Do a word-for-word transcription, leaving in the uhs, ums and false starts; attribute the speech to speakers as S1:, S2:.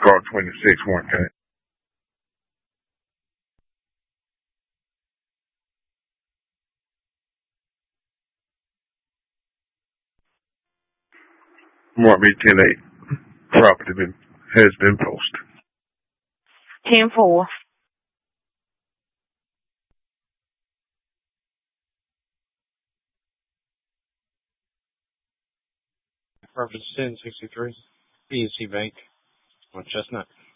S1: Scar twenty-six, one K. Mark me ten eight. Property been, has been posted.
S2: ten four.
S3: Reference ten sixty-three. B and C Bank on Chestnut.